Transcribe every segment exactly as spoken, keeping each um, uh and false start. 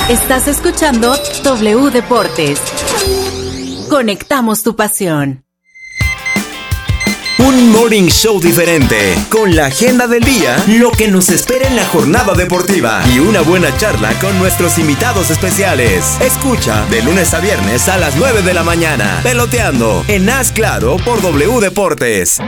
Estás escuchando W Deportes. Conectamos tu pasión. Un morning show diferente, con la agenda del día, lo que nos espera en la jornada deportiva y una buena charla con nuestros invitados especiales. Escucha de lunes a viernes a las nueve de la mañana, Peloteando, en Haz Claro por W Deportes.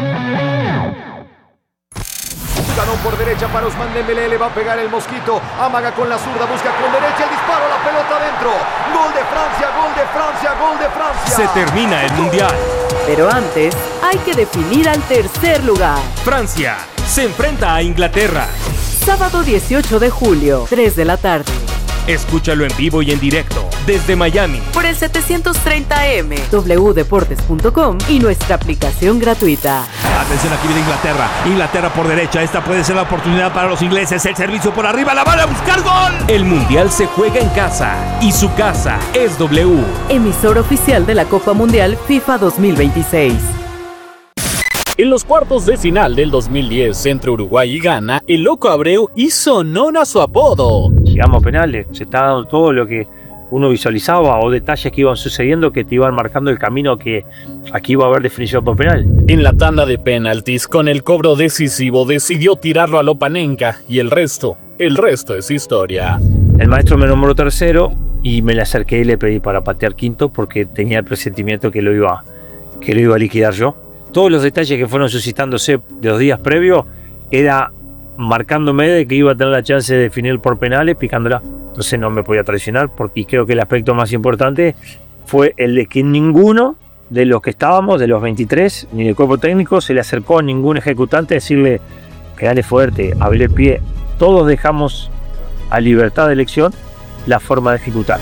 Ganó por derecha para Ousmane Dembélé, le va a pegar el mosquito, amaga con la zurda, busca con derecha, el disparo, la pelota adentro. Gol de Francia, gol de Francia, gol de Francia. Se termina el Mundial. Pero antes, hay que definir al tercer lugar. Francia se enfrenta a Inglaterra. Sábado dieciocho de julio, tres de la tarde. Escúchalo en vivo y en directo, desde Miami. Por el setecientos treinta eme, w deportes punto com y nuestra aplicación gratuita. Atención, aquí viene Inglaterra. Inglaterra por derecha. Esta puede ser la oportunidad para los ingleses. El servicio por arriba. La van a buscar gol. El Mundial se juega en casa y su casa es W. Emisor oficial de la Copa Mundial FIFA dos mil veintiséis. En los cuartos de final del dos mil diez entre Uruguay y Ghana, el Loco Abreu hizo honor a su apodo. Llegamos a penales, se está dando todo lo que uno visualizaba o detalles que iban sucediendo que te iban marcando el camino que aquí iba a haber definición por penal. En la tanda de penaltis, con el cobro decisivo, decidió tirarlo a Lopanenka y el resto, el resto es historia. El maestro me nombró tercero y me le acerqué y le pedí para patear quinto porque tenía el presentimiento que lo iba, que lo iba a liquidar yo. Todos los detalles que fueron suscitándose de los días previos era marcándome de que iba a tener la chance de definir por penales picándola. Entonces no me podía traicionar porque creo que el aspecto más importante fue el de que ninguno de los que estábamos, de los veintitrés, ni del cuerpo técnico, se le acercó a ningún ejecutante a decirle que dale fuerte, hable el pie. Todos dejamos a libertad de elección la forma de ejecutar.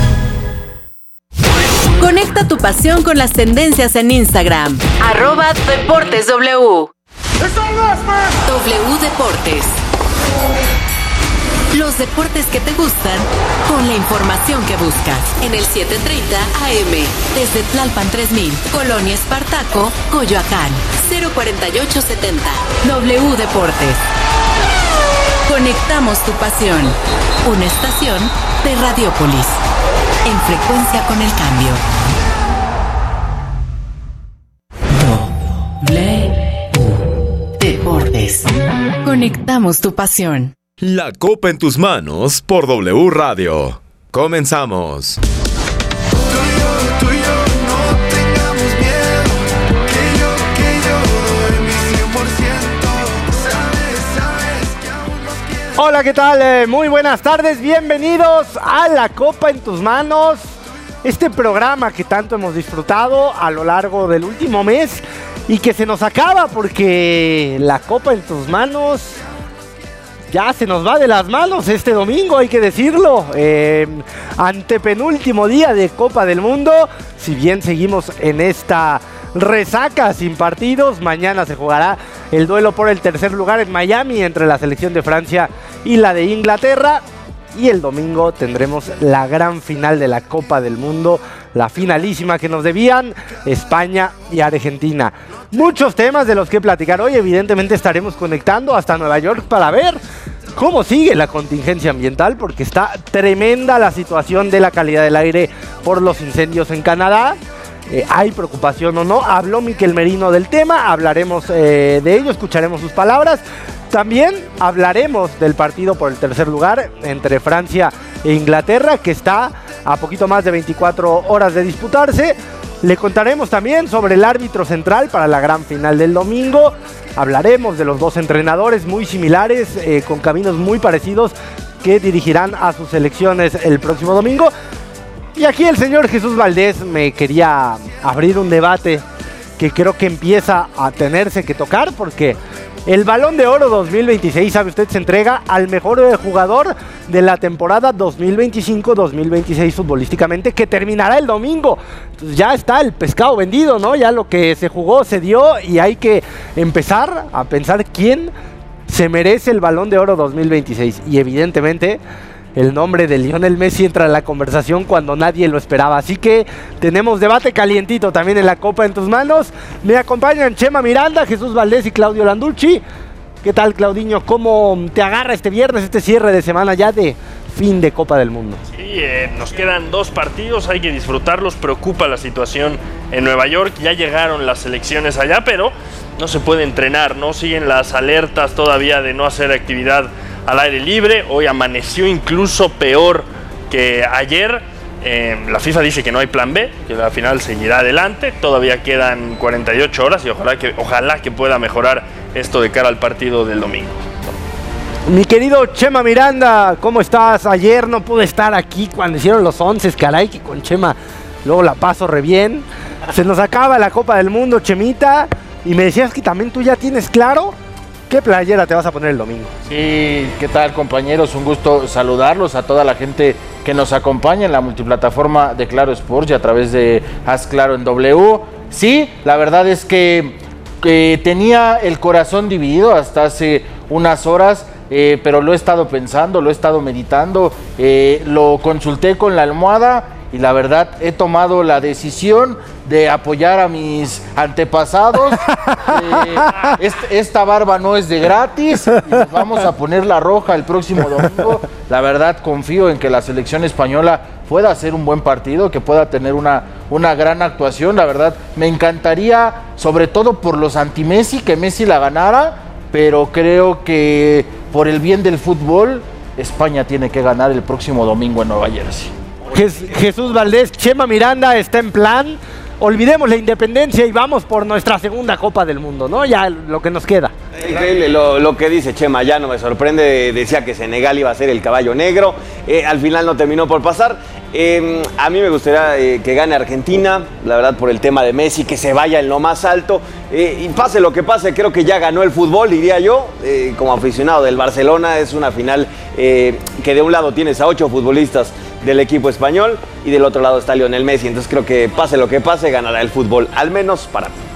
Conecta tu pasión con las tendencias en Instagram. Arroba Deportes W. W Deportes. Los deportes que te gustan con la información que buscas. En el siete treinta A M. Desde Tlalpan tres mil. Colonia Espartaco, Coyoacán. cero cuarenta y ocho setenta. W Deportes. Conectamos tu pasión. Una estación de Radiopolis. En frecuencia con el cambio. W Deportes. Conectamos tu pasión. La Copa en tus manos por W Radio. Comenzamos. Hola, ¿qué tal? Eh, muy buenas tardes, bienvenidos a La Copa en tus manos. Este programa que tanto hemos disfrutado a lo largo del último mes y que se nos acaba porque la Copa en tus manos ya se nos va de las manos este domingo, hay que decirlo. Eh, antepenúltimo día de Copa del Mundo, si bien seguimos en esta resaca sin partidos, mañana se jugará el duelo por el tercer lugar en Miami entre la selección de Francia y la de Inglaterra. Y el domingo tendremos la gran final de la Copa del Mundo, la finalísima que nos debían España y Argentina. Muchos temas de los que platicar hoy, evidentemente estaremos conectando hasta Nueva York para ver cómo sigue la contingencia ambiental, porque está tremenda la situación de la calidad del aire por los incendios en Canadá. Eh, ¿Hay preocupación o no? Habló Miquel Merino del tema, hablaremos eh, de ello, escucharemos sus palabras. También hablaremos del partido por el tercer lugar entre Francia e Inglaterra, que está a poquito más de veinticuatro horas de disputarse. Le contaremos también sobre el árbitro central para la gran final del domingo. Hablaremos de los dos entrenadores muy similares, eh, con caminos muy parecidos, que dirigirán a sus selecciones el próximo domingo. Y aquí el señor Jesús Valdés me quería abrir un debate que creo que empieza a tenerse que tocar, porque el Balón de Oro dos mil veintiséis, sabe usted, se entrega al mejor jugador de la temporada dos mil veinticinco dos mil veintiséis futbolísticamente, que terminará el domingo. Entonces ya está el pescado vendido, ¿no? Ya lo que se jugó se dio y hay que empezar a pensar quién se merece el Balón de Oro dos mil veintiséis. Y evidentemente el nombre de Lionel Messi entra en la conversación cuando nadie lo esperaba. Así que tenemos debate calientito también en la Copa en tus manos. Me acompañan Chema Miranda, Jesús Valdés y Claudio Landucci. ¿Qué tal, Claudiño? ¿Cómo te agarra este viernes, este cierre de semana ya de fin de Copa del Mundo. Sí, eh, nos quedan dos partidos, hay que disfrutarlos. Preocupa la situación en Nueva York. Ya llegaron las selecciones allá, pero no se puede entrenar, ¿no? Siguen las alertas todavía de no hacer actividad al aire libre. Hoy amaneció incluso peor que ayer. Eh, la FIFA dice que no hay plan B, que la final seguirá adelante. Todavía quedan cuarenta y ocho horas y ojalá que, ojalá que pueda mejorar esto de cara al partido del domingo. Mi querido Chema Miranda, ¿cómo estás? Ayer no pude estar aquí cuando hicieron los once, caray, que con Chema luego la paso re bien. Se nos acaba la Copa del Mundo, Chemita, y me decías que también tú ya tienes claro qué playera te vas a poner el domingo. Sí, ¿qué tal, compañeros? Un gusto saludarlos a toda la gente que nos acompaña en la multiplataforma de Claro Sports y a través de Haz Claro en W. Sí, la verdad es que, que tenía el corazón dividido hasta hace unas horas. Eh, pero lo he estado pensando, lo he estado meditando, eh, lo consulté con la almohada y la verdad he tomado la decisión de apoyar a mis antepasados. eh, este, esta barba no es de gratis y nos vamos a poner la roja el próximo domingo. La verdad confío en que la selección española pueda hacer un buen partido, que pueda tener una, una gran actuación. La verdad me encantaría, sobre todo por los anti-Messi, que Messi la ganara, pero creo que por el bien del fútbol, España tiene que ganar el próximo domingo en Nueva Jersey. Jesús Valdés, Chema Miranda está en plan. Olvidemos la independencia y vamos por nuestra segunda Copa del Mundo, ¿no? Ya lo que nos queda. Increíble lo, lo que dice Chema, ya no me sorprende. Decía que Senegal iba a ser el caballo negro. Eh, al final no terminó por pasar. Eh, a mí me gustaría eh, que gane Argentina, la verdad, por el tema de Messi, que se vaya en lo más alto. Eh, y pase lo que pase, creo que ya ganó el fútbol, diría yo. Eh, como aficionado del Barcelona, es una final eh, que de un lado tienes a ocho futbolistas del equipo español y del otro lado está Lionel Messi. Entonces creo que pase lo que pase, ganará el fútbol, al menos para mí.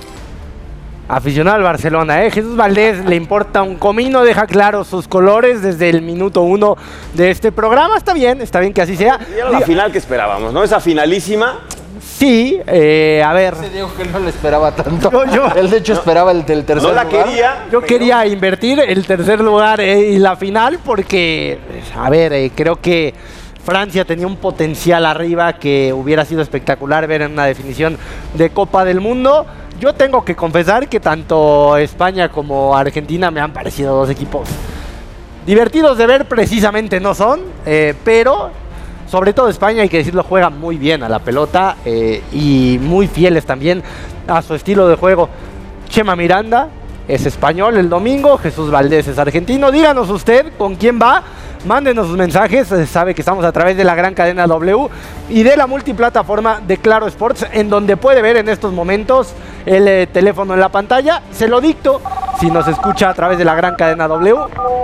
Aficionado al Barcelona, ¿eh? Jesús Valdés le importa un comino, deja claro sus colores desde el minuto uno de este programa. Está bien, está bien que así sea. Y era la final que esperábamos, ¿no? Esa finalísima. Sí, eh, a ver. Se dijo que no le esperaba tanto. Yo, yo, Él de hecho esperaba el, el tercer lugar. No la lugar. quería. Yo pero... quería invertir el tercer lugar eh, y la final porque, a ver, eh, creo que Francia tenía un potencial arriba que hubiera sido espectacular ver en una definición de Copa del Mundo. Yo tengo que confesar que tanto España como Argentina me han parecido dos equipos divertidos de ver, precisamente no son, eh, pero sobre todo España, hay que decirlo, juega muy bien a la pelota eh, y muy fieles también a su estilo de juego. Chema Miranda es español el domingo, Jesús Valdés es argentino. Díganos usted con quién va, mándenos sus mensajes, sabe que estamos a través de la gran cadena W y de la multiplataforma de Claro Sports, en donde puede ver en estos momentos el eh, teléfono en la pantalla. Se lo dicto, si nos escucha a través de la gran cadena W,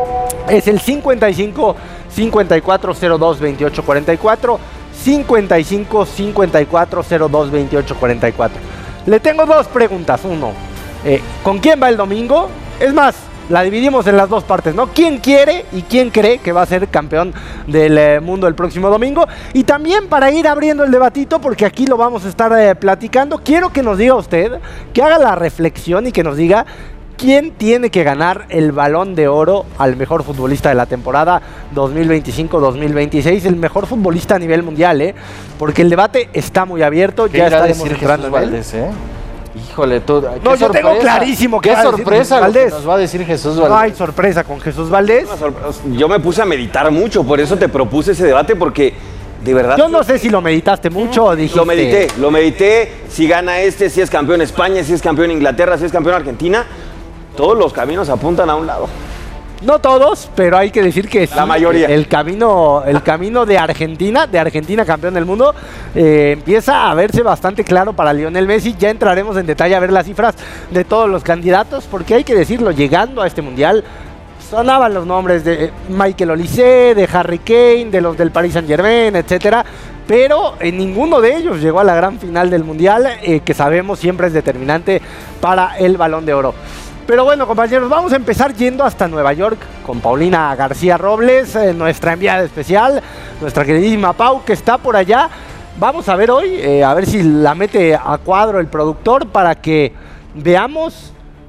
es el cincuenta y cinco, cincuenta y cuatro, cero dos, veintiocho, cuarenta y cuatro, cincuenta y cinco, cincuenta y cuatro, cero dos, veintiocho, cuarenta y cuatro. Le tengo dos preguntas. Uno, eh, ¿con quién va el domingo? Es más, la dividimos en las dos partes, ¿no? ¿Quién quiere y quién cree que va a ser campeón del eh, mundo el próximo domingo? Y también para ir abriendo el debatito, porque aquí lo vamos a estar eh, platicando, quiero que nos diga usted, que haga la reflexión y que nos diga quién tiene que ganar el Balón de Oro al mejor futbolista de la temporada dos mil veinticinco dos mil veintiséis, el mejor futbolista a nivel mundial, ¿eh? Porque el debate está muy abierto, ya estaremos entrando en él. ¿eh? Híjole, tú, no, yo tengo clarísimo que qué sorpresa lo que nos va a decir Jesús Valdés. No hay sorpresa con Jesús Valdés. Yo me puse a meditar mucho, por eso te propuse ese debate, porque de verdad. Yo no sé si lo meditaste mucho o dijiste. Lo medité, lo medité. Si gana este, si es campeón España, si es campeón Inglaterra, si es campeón Argentina, todos los caminos apuntan a un lado. No todos, pero hay que decir que sí, la mayoría. El camino, el camino de Argentina, de Argentina campeón del mundo, eh, empieza a verse bastante claro para Lionel Messi. Ya entraremos en detalle a ver las cifras de todos los candidatos, porque hay que decirlo, llegando a este mundial sonaban los nombres de Michael Olise, de Harry Kane, de los del Paris Saint-Germain, etcétera, pero en ninguno de ellos llegó a la gran final del mundial, eh, que sabemos siempre es determinante para el Balón de Oro. Pero bueno, compañeros, vamos a empezar yendo hasta Nueva York con Paulina García Robles, eh, nuestra enviada especial, nuestra queridísima Pau, que está por allá. Vamos a ver hoy, eh, a ver si la mete a cuadro el productor para que veamos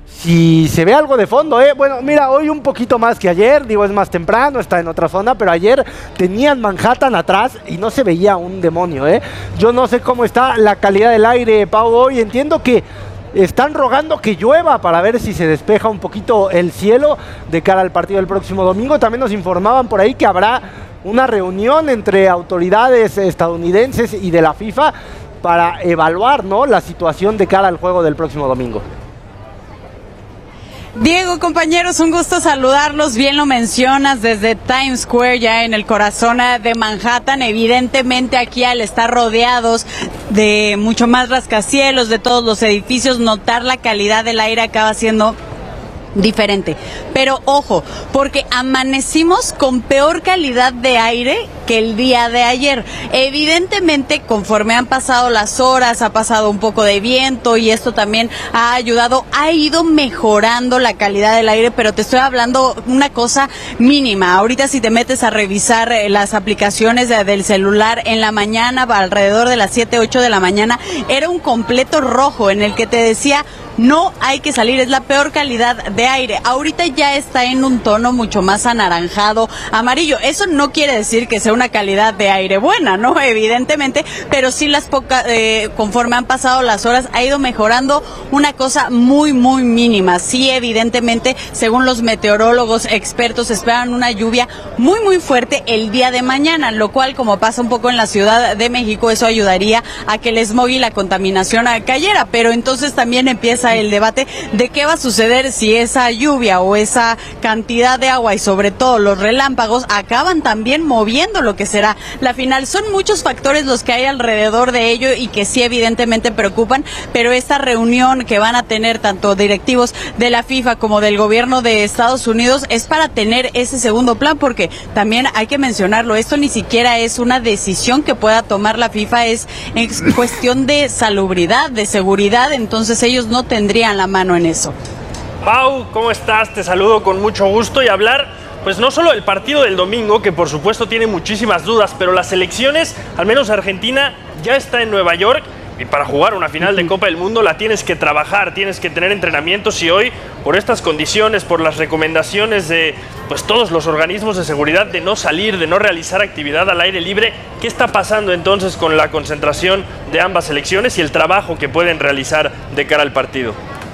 si se ve algo de fondo, ¿eh? Bueno, mira, hoy un poquito más que ayer, digo, es más temprano, está en otra zona, pero ayer tenían Manhattan atrás y no se veía un demonio, ¿eh? Yo no sé cómo está la calidad del aire, Pau, hoy. Entiendo que están rogando que llueva para ver si se despeja un poquito el cielo de cara al partido del próximo domingo. También nos informaban por ahí que habrá una reunión entre autoridades estadounidenses y de la FIFA para evaluar, ¿no?, la situación de cara al juego del próximo domingo. Diego, compañeros, un gusto saludarlos. Bien lo mencionas, desde Times Square, ya en el corazón de Manhattan. Evidentemente aquí, al estar rodeados de mucho más rascacielos, de todos los edificios, notar la calidad del aire acaba siendo diferente. Pero ojo, porque amanecimos con peor calidad de aire que el día de ayer. Evidentemente, conforme han pasado las horas, ha pasado un poco de viento y esto también ha ayudado, ha ido mejorando la calidad del aire, pero te estoy hablando una cosa mínima. Ahorita si te metes a revisar eh, las aplicaciones de, del celular en la mañana, alrededor de las siete, ocho de la mañana, era un completo rojo en el que te decía: no hay que salir, es la peor calidad de aire. Ahorita ya está en un tono mucho más anaranjado, amarillo. Eso no quiere decir que sea una calidad de aire buena, ¿no? Evidentemente, pero sí las pocas, eh, conforme han pasado las horas, ha ido mejorando una cosa muy, muy mínima. Sí, evidentemente, según los meteorólogos expertos, esperan una lluvia muy, muy fuerte el día de mañana, lo cual, como pasa un poco en la Ciudad de México, eso ayudaría a que el smog y la contaminación cayera. Pero entonces también empieza el debate de qué va a suceder si esa lluvia o esa cantidad de agua y sobre todo los relámpagos acaban también moviendo lo que será la final. Son muchos factores los que hay alrededor de ello y que sí evidentemente preocupan, pero esta reunión que van a tener tanto directivos de la FIFA como del gobierno de Estados Unidos es para tener ese segundo plan, porque también hay que mencionarlo, esto ni siquiera es una decisión que pueda tomar la FIFA, es, es cuestión de salubridad, de seguridad, entonces ellos no tendrían la mano en eso. Pau, ¿cómo estás? Te saludo con mucho gusto y hablar, pues no solo del partido del domingo, que por supuesto tiene muchísimas dudas, pero las selecciones, al menos Argentina, ya está en Nueva York y para jugar una final de Copa del Mundo la tienes que trabajar, tienes que tener entrenamientos y hoy, por estas condiciones, por las recomendaciones de pues todos los organismos de seguridad de no salir, de no realizar actividad al aire libre, ¿qué está pasando entonces con la concentración de ambas selecciones y el trabajo que pueden realizar de cara al partido?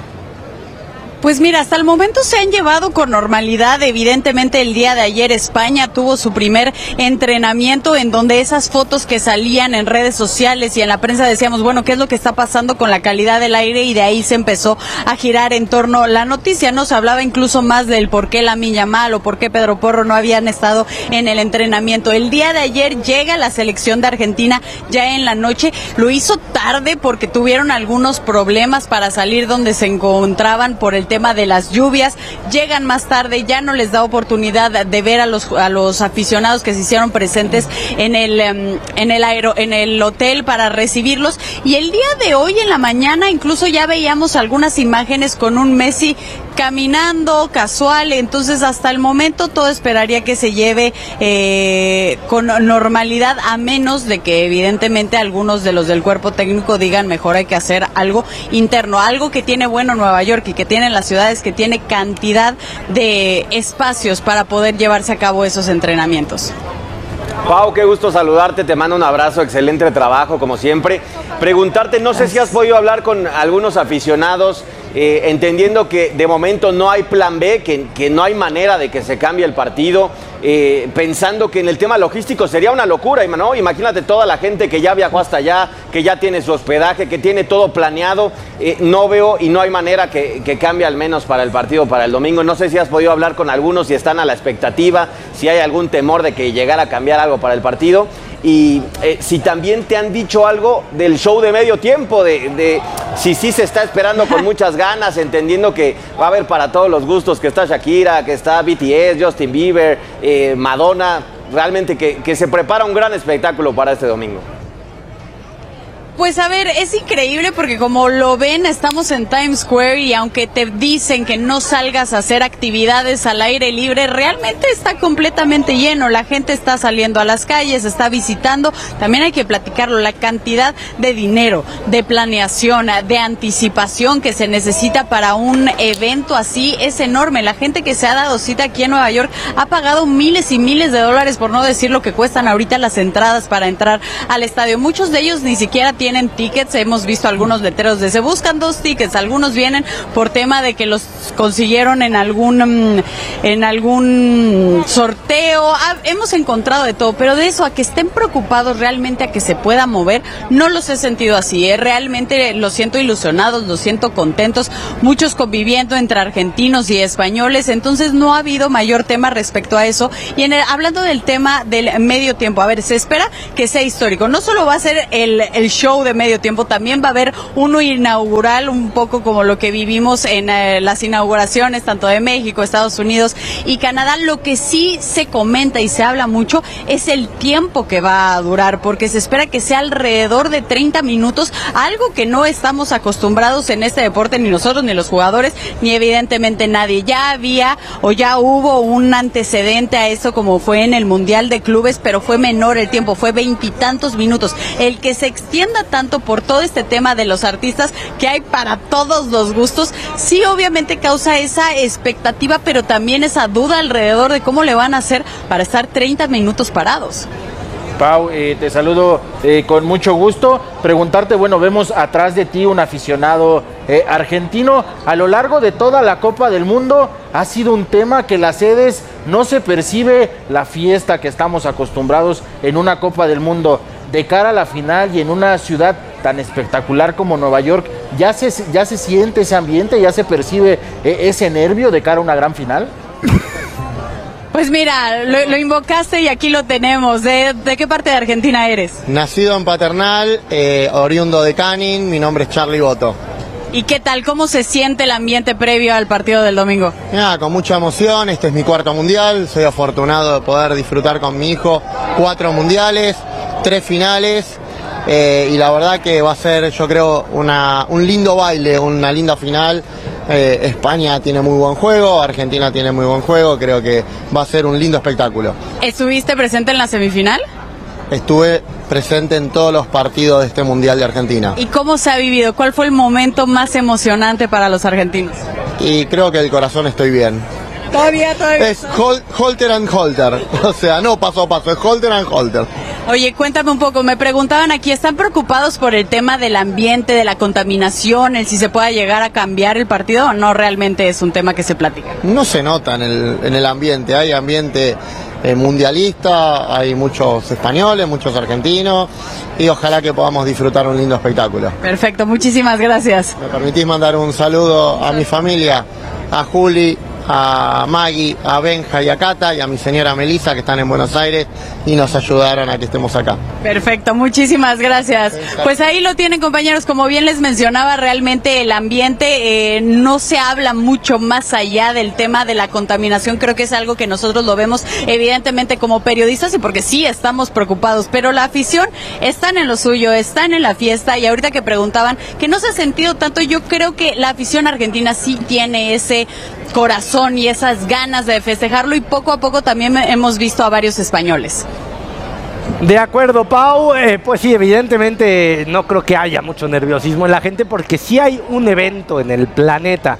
Pues mira, hasta el momento se han llevado con normalidad. Evidentemente el día de ayer España tuvo su primer entrenamiento en donde esas fotos que salían en redes sociales y en la prensa decíamos, bueno, ¿qué es lo que está pasando con la calidad del aire? Y de ahí se empezó a girar en torno a la noticia, ¿no? Se hablaba incluso más del por qué Lamine Yamal o por qué Pedro Porro no habían estado en el entrenamiento. El día de ayer llega la selección de Argentina ya en la noche. Lo hizo tarde porque tuvieron algunos problemas para salir donde se encontraban por el tema de las lluvias, llegan más tarde, ya no les da oportunidad de ver a los a los aficionados que se hicieron presentes en el um, en el aero, en el hotel para recibirlos, y el día de hoy en la mañana incluso ya veíamos algunas imágenes con un Messi caminando casual. Entonces hasta el momento todo esperaría que se lleve eh, con normalidad, a menos de que evidentemente algunos de los del cuerpo técnico digan mejor hay que hacer algo interno, algo que tiene bueno Nueva York y que tiene las ciudades, que tiene cantidad de espacios para poder llevarse a cabo esos entrenamientos. Pau, qué gusto saludarte, te mando un abrazo, excelente trabajo como siempre. Preguntarte, no sé si has podido hablar con algunos aficionados, eh, entendiendo que de momento no hay plan B, que, que no hay manera de que se cambie el partido, eh, pensando que en el tema logístico sería una locura, ¿no? Imagínate toda la gente que ya viajó hasta allá, que ya tiene su hospedaje, que tiene todo planeado, eh, no veo y no hay manera que, que cambie al menos para el partido, para el domingo. No sé si has podido hablar con algunos, si están a la expectativa, si hay algún temor de que llegara a cambiar algo para el partido. Y eh, si también te han dicho algo del show de medio tiempo, de, de si sí se está esperando con muchas ganas, entendiendo que va a haber para todos los gustos, que está Shakira, que está B T S, Justin Bieber, eh, Madonna, realmente que, que se prepara un gran espectáculo para este domingo. Pues a ver, es increíble porque como lo ven, estamos en Times Square y aunque te dicen que no salgas a hacer actividades al aire libre, realmente está completamente lleno. La gente está saliendo a las calles, está visitando. También hay que platicarlo, la cantidad de dinero, de planeación, de anticipación que se necesita para un evento así es enorme. La gente que se ha dado cita aquí en Nueva York ha pagado miles y miles de dólares, por no decir lo que cuestan ahorita las entradas para entrar al estadio. Muchos de ellos ni siquiera tienen tienen tickets, hemos visto algunos letreros de se buscan dos tickets, algunos vienen por tema de que los consiguieron en algún en algún sorteo, ah, hemos encontrado de todo, pero de eso a que estén preocupados realmente a que se pueda mover, no los he sentido así, ¿eh? Realmente los siento ilusionados, los siento contentos, muchos conviviendo entre argentinos y españoles, entonces no ha habido mayor tema respecto a eso. Y en el, hablando del tema del medio tiempo, a ver, se espera que sea histórico, no solo va a ser el, el show de medio tiempo, también va a haber uno inaugural, un poco como lo que vivimos en eh, las inauguraciones tanto de México, Estados Unidos y Canadá. Lo que sí se comenta y se habla mucho es el tiempo que va a durar, porque se espera que sea alrededor de treinta minutos, algo que no estamos acostumbrados en este deporte, ni nosotros, ni los jugadores, ni evidentemente nadie. Ya había o ya hubo un antecedente a eso como fue en el Mundial de Clubes, pero fue menor el tiempo, fue veintitantos minutos. El que se extienda tanto por todo este tema de los artistas que hay para todos los gustos, sí obviamente causa esa expectativa, pero también esa duda alrededor de cómo le van a hacer para estar treinta minutos parados. Pau, eh, te saludo eh, con mucho gusto. Preguntarte, bueno, vemos atrás de ti un aficionado eh, argentino. A lo largo de toda la Copa del Mundo ha sido un tema que las sedes no se percibe la fiesta que estamos acostumbrados en una Copa del Mundo. De cara a la final y en una ciudad tan espectacular como Nueva York, ¿ya se, ya se siente ese ambiente, ya se percibe eh, ese nervio de cara a una gran final? Pues mira, lo, lo invocaste y aquí lo tenemos. ¿De, de qué parte de Argentina eres? Nacido en Paternal, eh, oriundo de Canning, mi nombre es Charlie Boto. ¿Y qué tal? ¿Cómo se siente el ambiente previo al partido del domingo? Nada, con mucha emoción, este es mi cuarto mundial, soy afortunado de poder disfrutar con mi hijo cuatro mundiales, tres finales, eh, y la verdad que va a ser, yo creo, una, un lindo baile, una linda final. Eh, España tiene muy buen juego, Argentina tiene muy buen juego, creo que va a ser un lindo espectáculo. ¿Estuviste presente en la semifinal? Estuve presente en todos los partidos de este Mundial de Argentina. ¿Y cómo se ha vivido? ¿Cuál fue el momento más emocionante para los argentinos? Y creo que el corazón estoy bien. Todavía, todavía. Es hol, holter and holter, o sea, no paso a paso, es holter and holter. Oye, cuéntame un poco, me preguntaban aquí, ¿están preocupados por el tema del ambiente, de la contaminación, el si se pueda llegar a cambiar el partido o no realmente es un tema que se platica? No se nota en el, en el ambiente, hay ambiente eh, mundialista, hay muchos españoles, muchos argentinos y ojalá que podamos disfrutar un lindo espectáculo. Perfecto, muchísimas gracias. ¿Me permitís mandar un saludo a mi familia, a Juli, a Maggie, a Benja y a Cata y a mi señora Melissa que están en Buenos Aires y nos ayudaron a que estemos acá? Perfecto, muchísimas gracias. Pues ahí lo tienen, compañeros, como bien les mencionaba, realmente el ambiente eh, no se habla mucho más allá del tema de la contaminación, creo que es algo que nosotros lo vemos evidentemente como periodistas y porque sí estamos preocupados, pero la afición están en lo suyo, están en la fiesta y ahorita que preguntaban que no se ha sentido tanto, yo creo que la afición argentina sí tiene ese corazón y esas ganas de festejarlo y poco a poco también hemos visto a varios españoles. De acuerdo, Pau, eh, pues sí, evidentemente no creo que haya mucho nerviosismo en la gente porque sí hay un evento en el planeta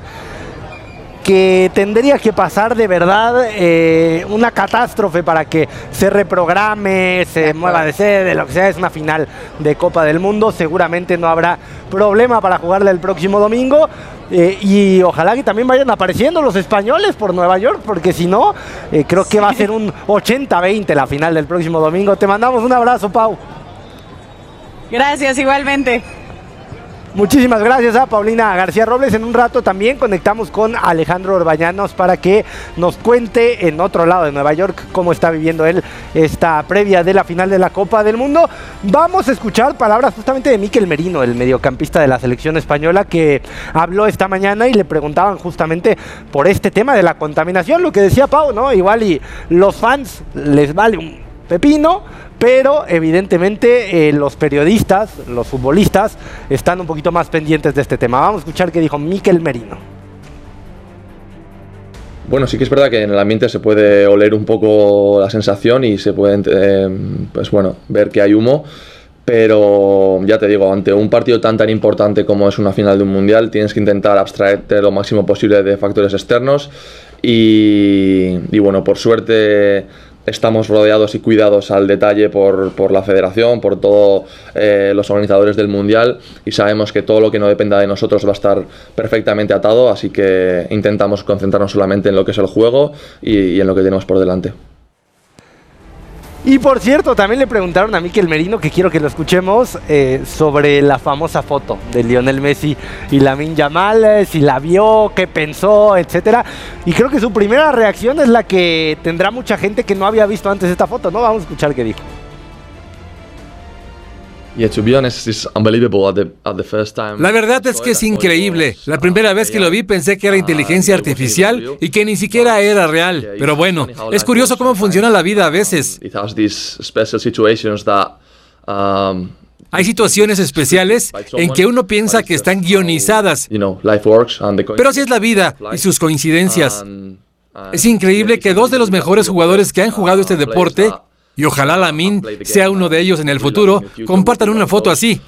que tendría que pasar de verdad eh, una catástrofe para que se reprograme, se mueva de sede, lo que sea, es una final de Copa del Mundo, seguramente no habrá problema para jugarla el próximo domingo. Eh, y ojalá que también vayan apareciendo los españoles por Nueva York, porque si no, eh, creo que va a ser un ochenta veinte la final del próximo domingo. Te mandamos un abrazo, Pau. Gracias, igualmente. Muchísimas gracias a Paulina García Robles. En un rato también conectamos con Alejandro Orbañanos para que nos cuente en otro lado de Nueva York cómo está viviendo él esta previa de la final de la Copa del Mundo. Vamos a escuchar palabras justamente de Mikel Merino, el mediocampista de la selección española, que habló esta mañana y le preguntaban justamente por este tema de la contaminación, lo que decía Pau, ¿no? Igual y los fans les vale un pepino, pero evidentemente eh, los periodistas, los futbolistas, están un poquito más pendientes de este tema. Vamos a escuchar qué dijo Mikel Merino. Bueno, sí que es verdad que en el ambiente se puede oler un poco la sensación y se puede, eh, pues bueno, ver que hay humo. Pero ya te digo, ante un partido tan tan importante como es una final de un mundial, tienes que intentar abstraerte lo máximo posible de factores externos y, y bueno, por suerte estamos rodeados y cuidados al detalle por, por la federación, por todos eh, los organizadores del mundial, y sabemos que todo lo que no dependa de nosotros va a estar perfectamente atado, así que intentamos concentrarnos solamente en lo que es el juego y, y en lo que tenemos por delante. Y por cierto, también le preguntaron a Mikel Merino, que quiero que lo escuchemos, eh, sobre la famosa foto de Lionel Messi y Lamine Yamal, eh, si la vio, qué pensó, etcétera. Y creo que su primera reacción es la que tendrá mucha gente que no había visto antes esta foto, ¿no? Vamos a escuchar qué dijo. La verdad es que es increíble. La primera vez que lo vi pensé que era inteligencia artificial y que ni siquiera era real. Pero bueno, es curioso cómo funciona la vida a veces. Hay situaciones especiales en que uno piensa que están guionizadas. Pero así es la vida y sus coincidencias. Es increíble que dos de los mejores jugadores que han jugado este deporte, y ojalá Lamine sea uno de ellos en el futuro, compartan una foto así.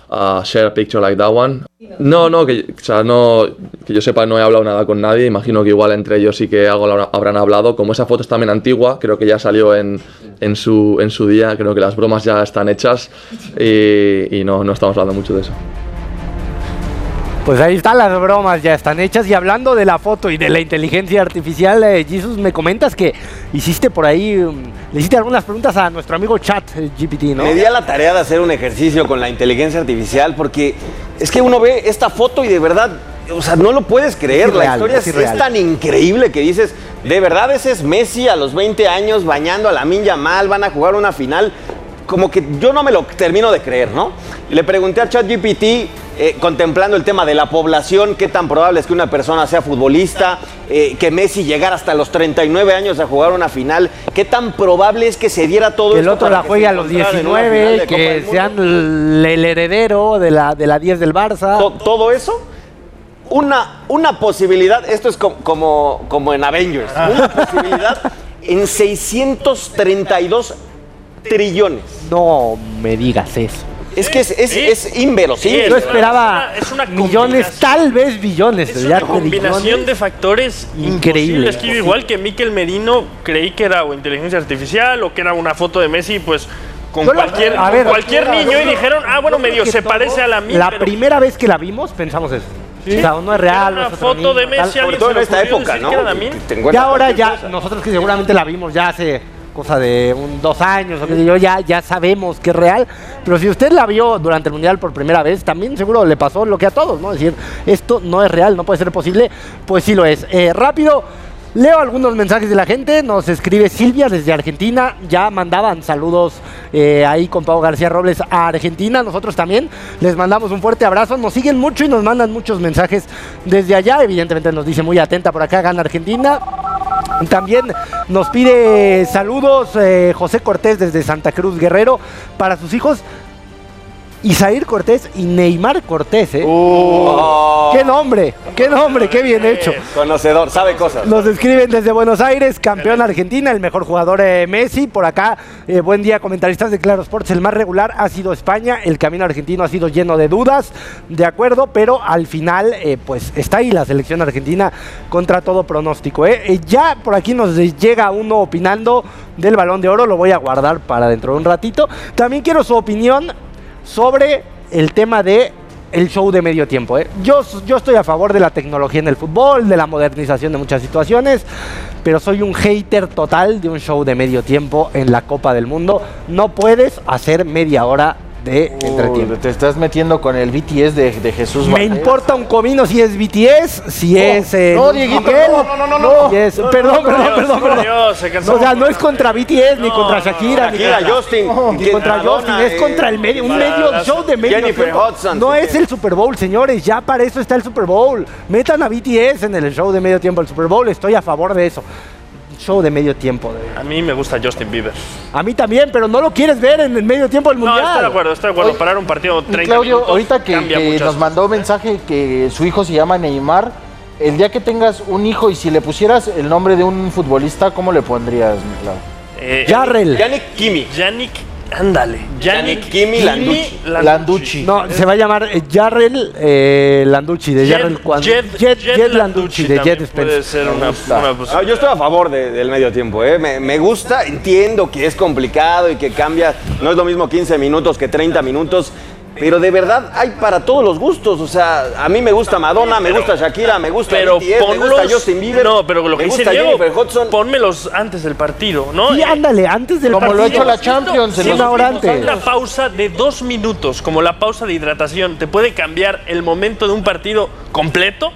No, no, que, o sea, no, que yo sepa, no he hablado nada con nadie. Imagino que igual entre ellos sí que algo habrán hablado. Como esa foto es también antigua, creo que ya salió en, en, su, en su día. Creo que las bromas ya están hechas y, y no, no estamos hablando mucho de eso. Pues ahí están, las bromas ya están hechas. Y hablando de la foto y de la inteligencia artificial, eh, Jesus, me comentas que hiciste por ahí, um, le hiciste algunas preguntas a nuestro amigo Chat G P T, ¿no? Me di a la tarea de hacer un ejercicio con la inteligencia artificial porque es que uno ve esta foto y de verdad, o sea, no lo puedes creer. La historia es, es, es tan increíble que dices, de verdad ese es Messi a los veinte años bañando a Lamine Yamal, van a jugar una final. Como que yo no me lo termino de creer, ¿no? Le pregunté a ChatGPT, eh, contemplando el tema de la población, qué tan probable es que una persona sea futbolista, eh, que Messi llegara hasta los treinta y nueve años a jugar una final, qué tan probable es que se diera todo que esto. El otro la juegue a los diecinueve, que sean el, el heredero de la, de la diez del Barça. ¿Todo, todo eso? Una, una posibilidad, esto es como, como, como en Avengers, una posibilidad en seiscientos treinta y dos trillones. No me digas eso. Es que es, es, Sí. es inverosímil. Sí, Yo es esperaba una- es una millones, combinación. tal vez billones. Es pero ya una combinación trillones. de factores Increíble. imposibles. Que igual que Mikel Merino, creí que era o inteligencia artificial o que era una foto de Messi, pues con Yo la- cualquier, a con ver, cualquier yo- niño, y yo- dijeron, ah, bueno, yo creo medio que se todo- parece a la mía. La primera vez que la vimos pensamos eso. Sí. O sea, uno es real, Era no una es otro foto de niño, tal. Messi, alguien se le ocurrió decir que era Lamine. Y ahora ya, nosotros que seguramente la vimos ya hace cosa de un, dos años, o qué sé yo, ya, ya sabemos que es real. Pero si usted la vio durante el Mundial por primera vez, también seguro le pasó lo que a todos, ¿no? Es decir, esto no es real, no puede ser posible. Pues sí lo es. Eh, rápido, leo algunos mensajes de la gente. Nos escribe Silvia desde Argentina. Ya mandaban saludos eh, ahí con Pau García Robles a Argentina. Nosotros también les mandamos un fuerte abrazo. Nos siguen mucho y nos mandan muchos mensajes desde allá. Evidentemente nos dice muy atenta por acá, gana Argentina. También nos pide saludos eh, José Cortés desde Santa Cruz Guerrero para sus hijos Isaír Cortés y Neymar Cortés, ¿eh? Uh. ¡Qué nombre! ¡Qué nombre! ¡Qué bien hecho! Conocedor, sabe cosas. Nos escriben desde Buenos Aires, campeón Argentina, el mejor jugador eh, Messi. Por acá, eh, buen día, comentaristas de Claro Sports. El más regular ha sido España. El camino argentino ha sido lleno de dudas, de acuerdo, pero al final, eh, pues está ahí la selección argentina contra todo pronóstico. ¿eh? Eh, ya por aquí nos llega uno opinando del Balón de Oro. Lo voy a guardar para dentro de un ratito. También quiero su opinión sobre el tema de el show de medio tiempo. ¿eh? Yo, yo estoy a favor de la tecnología en el fútbol, de la modernización de muchas situaciones, pero soy un hater total de un show de medio tiempo en la Copa del Mundo. No puedes hacer media hora de entretiempo. Te estás metiendo con el B T S de, de Jesús Me Valdés. importa un comino si es B T S, si No, es... Eh, no, Luis Dieguito, Miguel, no, no, no, no, no. si es- No, no, perdón, no, perdón, Dios, perdón, por perdón. Dios, se cansó. O sea, no es contra B T S, ni contra Shakira, ni Shakira, contra Justin, ni que contra Madonna, Justin, es eh, contra el medio, un para medio las- show de medio Jennifer tiempo. Hudson, No sí, es que- el Super Bowl, señores, ya para eso está el Super Bowl. Metan a B T S en el show de medio tiempo del Super Bowl, estoy a favor de eso. show de medio tiempo. De... A mí me gusta Justin Bieber. A mí también, pero no lo quieres ver en el medio tiempo del Mundial. No, estoy de acuerdo, estoy de acuerdo. Oye, parar un partido treinta Claudio, minutos ahorita que, que nos mandó un mensaje que su hijo se llama Neymar, el día que tengas un hijo y si le pusieras el nombre de un futbolista, ¿cómo le pondrías, mi Claudio? Eh, Yarrel. Yannick Kimi. Yannick, ándale. Yannick Kimi Landucci. Landucci. No, se va a llamar eh, Yarrel eh, Landucci, de Yarrel cuando... Jed, Jet, Jed Jet Landucci, de Jet Spencer. puede ser una, una pues, No, yo estoy a favor de- del medio tiempo, ¿eh? me, me gusta, entiendo que es complicado y que cambia, no es lo mismo quince minutos que treinta minutos, pero de verdad hay para todos los gustos, o sea, a mí me gusta Madonna, me gusta Shakira, me gusta pero B T S, me gusta ponlos, Justin Bieber, no, pero lo que me dice gusta Diego, Jennifer Hudson. pónmelos antes del partido, ¿no? Y ándale, antes del Como partido. lo ha hecho la Champions en Sí, los una hora últimos antes. Una años. pausa de dos minutos, como la pausa de hidratación, te puede cambiar el momento de un partido completo.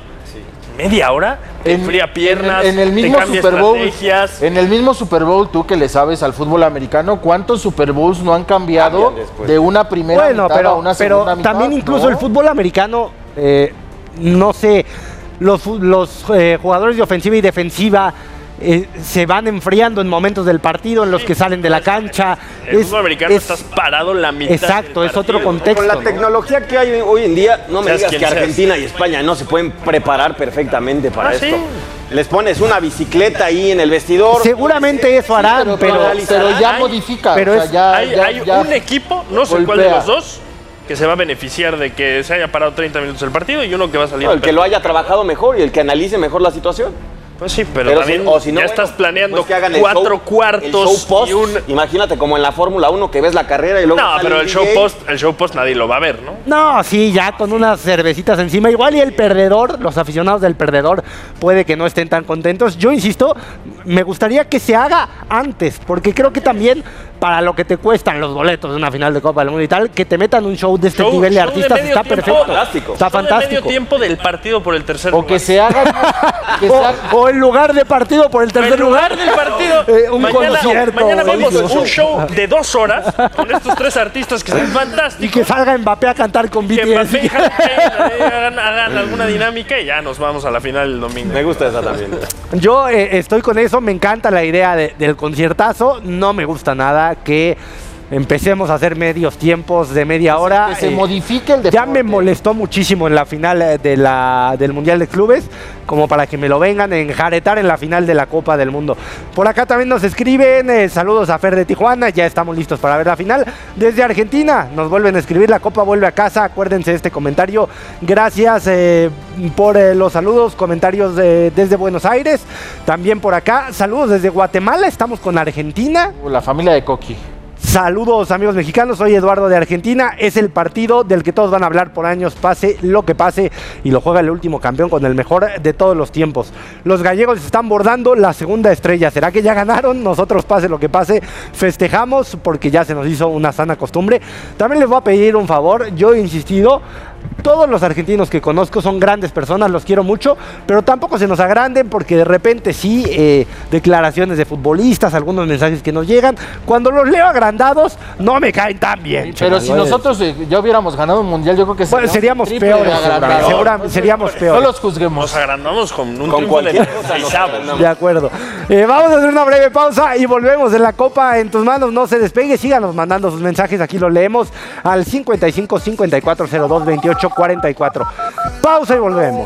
Media hora, te enfría piernas, en el te mismo cambia Super Bowl, estrategias. en el mismo Super Bowl, tú que le sabes al fútbol americano, ¿cuántos Super Bowls no han cambiado Cambian después. de una primera Bueno, mitad a pero, una pero segunda mitad? también incluso ¿no? el fútbol americano, eh, no sé, los, fu- los eh, jugadores de ofensiva y defensiva eh, se van enfriando en momentos del partido en los que salen de la cancha. El Es- fútbol americano es- estás parado la mitad. Exacto, del es otro partido. contexto. Con la ¿no? tecnología que hay hoy en día, no me Seas digas quien que seas. Argentina y España no se pueden preparar perfectamente para Ah, esto. sí. Les pones una bicicleta ahí en el vestidor. Seguramente eso harán, pero, pero, pero ya hay- modifica. pero o sea, es- ya, hay ya- hay ya un equipo, no sé cuál de golpea. los dos, que se va a beneficiar de que se haya parado treinta minutos el partido y uno que va a salir. No, el que lo haya trabajado mejor y el que analice mejor la situación. Pues sí, pero, Pero también si- o si no, ya bueno, estás planeando pues que hagan el cuatro show- cuartos el show post, y un... Imagínate como en la Fórmula uno que ves la carrera y luego No, sale pero un el show D J. post, el show post nadie lo va a ver, ¿no? no, sí, ya con unas cervecitas encima. Igual y el perdedor, los aficionados del perdedor, puede que no estén tan contentos. Yo insisto, me gustaría que se haga antes, porque creo que también para lo que te cuestan los boletos de una final de Copa del Mundo y tal, que te metan un show de este Show- nivel de show de artistas medio está tiempo. perfecto. Fantástico. Está Show de fantástico. medio tiempo del partido por el tercer O lugar. que se haga. que se O, haga- o en lugar de partido por el tercer En lugar lugar del partido, eh, un mañana, concierto. mañana vemos Oye, un show de dos horas con estos tres artistas que están y fantásticos. que salga Mbappé a cantar con Que B T S. Mbappé y Harry Kane, eh, hagan, hagan alguna dinámica y ya nos vamos a la final el domingo. Me gusta esa también. Yo eh, estoy con eso, me encanta la idea de- del conciertazo, no me gusta nada que empecemos a hacer medios tiempos de media hora. que se eh, modifique el deporte. Ya me molestó muchísimo en la final eh, de la, del Mundial de Clubes, como para que me lo vengan a enjaretar en la final de la Copa del Mundo. Por acá también nos escriben, eh, saludos a Fer de Tijuana, ya estamos listos para ver la final. Desde Argentina nos vuelven a escribir, la Copa vuelve a casa, acuérdense de este comentario. Gracias eh, por eh, los saludos, comentarios de- desde Buenos Aires. También por acá, saludos desde Guatemala, estamos con Argentina. La familia de Coqui. Saludos amigos mexicanos, soy Eduardo de Argentina, es el partido del que todos van a hablar por años, pase lo que pase, y lo juega el último campeón con el mejor de todos los tiempos. Los gallegos están bordando la segunda estrella, ¿será que ya ganaron? Nosotros pase lo que pase, festejamos porque ya se nos hizo una sana costumbre. También les voy a pedir un favor, yo he insistido, todos los argentinos que conozco son grandes personas, los quiero mucho, pero tampoco se nos agranden porque de repente sí, eh, declaraciones de futbolistas, algunos mensajes que nos llegan, cuando los leo agrandados, no me caen tan bien. Pero chaval, si ¿no? nosotros eh, ya hubiéramos ganado un mundial, yo creo que Bueno, seríamos triple peores, de agrandados. seguramente, seguramente seríamos peores. No los juzguemos. Nos agrandamos con un Con triunfo de cualquier cosa nos dieciséis. agrandamos. De acuerdo. Eh, vamos a hacer una breve pausa y volvemos en la Copa en tus manos. No se despegue, síganos mandando sus mensajes. Aquí los leemos al cincuenta y cinco, cincuenta y cuatro, cero dos, veintiocho, cuarenta y cuatro. Pausa y volvemos.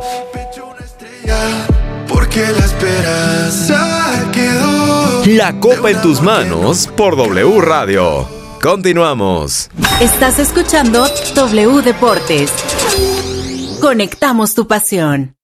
Porque la esperanza quedó. La Copa en tus manos por W Radio. Continuamos. Estás escuchando W Deportes. Conectamos tu pasión.